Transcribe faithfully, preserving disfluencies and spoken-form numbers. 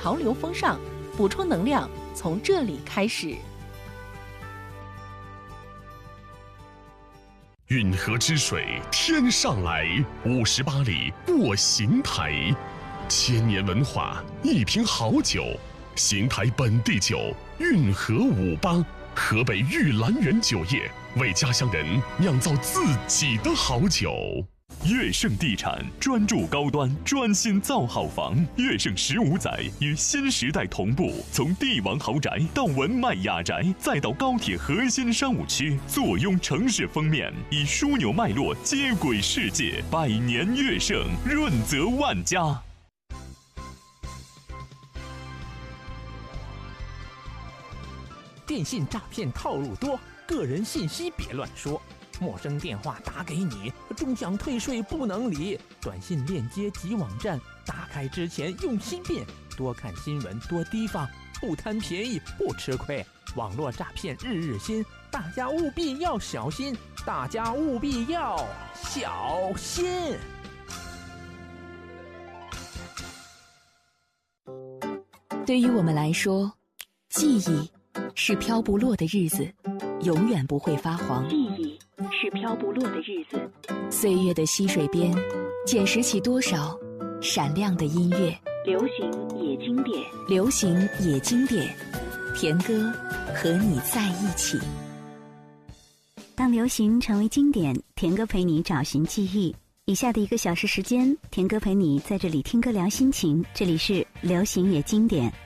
潮流风尚，补充能量从这里开始。 运河之水天上来，五十八里过邢台，千年文化，一瓶好酒，邢台本地酒，运河五八，河北玉兰园酒业为家乡人酿造自己的好酒。 悦盛地产专注高端，专心造好房。悦盛十五载与新时代同步，从帝王豪宅到文迈雅宅，再到高铁核心商务区，坐拥城市封面，以枢纽脉络接轨世界。百年悦盛，润泽万家。 电信诈骗套路多，个人信息别乱说。陌生电话打给你，终享退税不能理。短信链接及网站，打开之前用心辨，多看新闻，多提防，不贪便宜不吃亏。网络诈骗日日新，大家务必要小心，大家务必要小心。 对于我们来说，记忆是飘不落的日子，永远不会发黄。 记忆是飘不落的日子， 岁月的溪水边，捡拾起多少闪亮的音乐。 流行也经典， 流行也经典，田歌和你在一起。 当流行成为经典，田歌陪你找寻记忆。以下的一个小时时间，田歌陪你在这里听歌聊心情。这里是流行也经典。